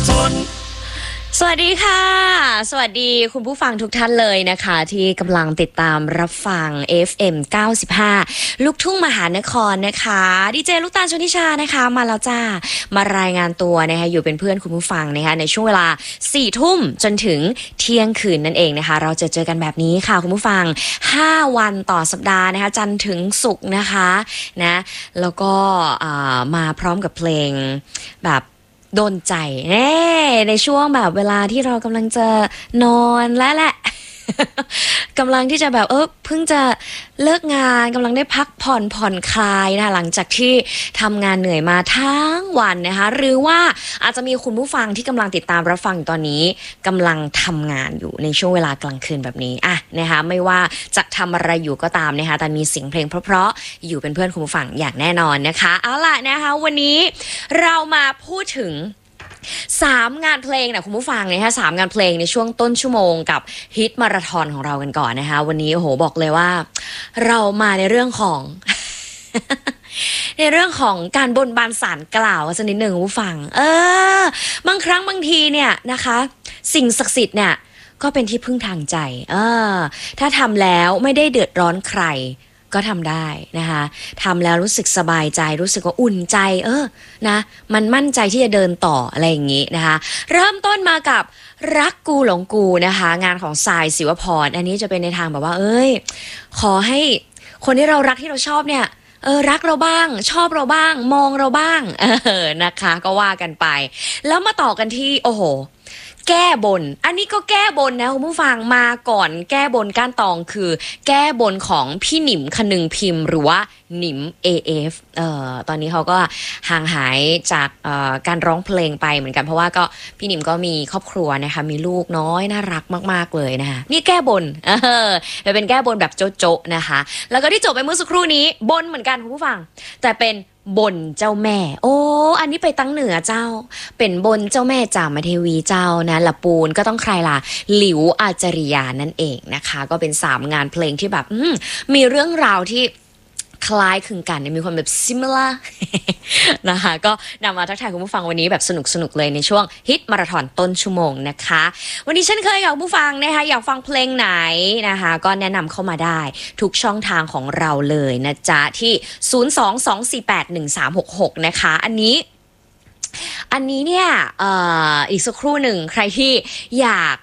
สวัสดีค่ะสวัสดีคุณผู้ฟังทุกท่านเลยนะคะที่กำลังติดตามรับฟัง FM 95ลูกทุ่งมหานครนะคะดีเจลูกตาลชนิชานะคะมาแล้วจ้ามารายงานตัวนะคะอยู่เป็นเพื่อนคุณผู้ฟังนะคะในช่วงเวลา 4 ทุ่มจนถึงเที่ยงคืนนั่นเองนะคะเราจะเจอกันแบบนี้ค่ะคุณผู้ฟัง5วันต่อสัปดาห์นะคะจันทร์ถึงศุกร์นะคะนะแล้วก็มาพร้อมกับเพลงแบบโดนใจในช่วงแบบเวลาที่เรากำลังจะนอนแล้วแหละ กำลังที่จะแบบเพิ่งจะเลิกงานกำลังได้พักผ่อนคลายนะหลังจากที่ทำงานเหนื่อยมาทั้งวันนะคะหรือว่าอาจจะมีคุณผู้ฟังที่กำลังติดตามรับฟังอยู่ตอนนี้กำลังทำงานอยู่ในช่วงเวลากลางคืนแบบนี้อ่ะนะคะไม่ว่าจะทำอะไรอยู่ก็ตามนะคะแต่มีเสียงเพลงเพราะๆอยู่เป็นเพื่อนคุณผู้ฟังอย่างแน่นอนนะคะเอาล่ะนะคะวันนี้เรามาพูดถึง3 งานเพลงนะคุณผู้ฟังนะคะ3 งานเพลงในช่วงต้นชั่วโมงกับฮิตมาราธอนของเรากันก่อนนะคะวันนี้โอ้โหบอกเลยว่าเรามาในเรื่องของ ในเรื่องของการบนบานศาลกล่าวสักนิดหนึ่งคุณผู้ฟังบางครั้งบางทีเนี่ยนะคะสิ่งศักดิ์สิทธิ์เนี่ยก็เป็นที่พึ่งทางใจถ้าทำแล้วไม่ได้เดือดร้อนใครก็ทำได้นะคะทำแล้วรู้สึกสบายใจรู้สึกว่าอุ่นใจนะมันมั่นใจที่จะเดินต่ออะไรอย่างนี้นะคะเริ่มต้นมากับรักกูหลงกูนะคะงานของทรายศิวพรอันนี้จะเป็นในทางแบบว่าขอให้คนที่เรารักที่เราชอบเนี่ยรักเราบ้างชอบเราบ้างมองเราบ้างนะคะก็ว่ากันไปแล้วมาต่อกันที่โอ้โหแก้บนอันนี้ก็แก้บนนะคุณผู้ฟังมาก่อนแก้บนก้านตองคือแก้บนของพี่หนิมคนึงพิมพ์หรือว่าหนิม AF ตอนนี้เขาก็ห่างหายจากการร้องเพลงไปเหมือนกันเพราะว่าก็พี่หนิมก็มีครอบครัวนะคะมีลูกน้อยน่ารักมากๆเลยนะคะนี่แก้บนเป็นแก้บนแบบโจ๊ะๆนะคะแล้วก็ที่จบไปเมื่อสักครู่นี้บนเหมือนกันคุณผู้ฟังแต่เป็นบนเจ้าแม่อันนี้ไปตั้งเหนือเจ้าเป็นบนเจ้าแม่จามเทวีเจ้านะละปูนก็ต้องใครล่ะหลิวอาจาริยานั่นเองนะคะก็เป็น3 งานเพลงที่แบบมีเรื่องราวที่คล้ายคลึงกันมีความแบบ similar นะคะก็นำมาทักทายคุณผู้ฟังวันนี้แบบสนุกเลยในช่วงฮิตมาราธอนต้นชั่วโมงนะคะวันนี้เช่นเคยค่ะคุณผู้ฟังนะคะอยากฟังเพลงไหนนะคะก็แนะนำเข้ามาได้ทุกช่องทางของเราเลยนะจ๊ะที่022481366นะคะอันนี้เนี่ยอีกสักครู่หนึ่งใครที่อยาก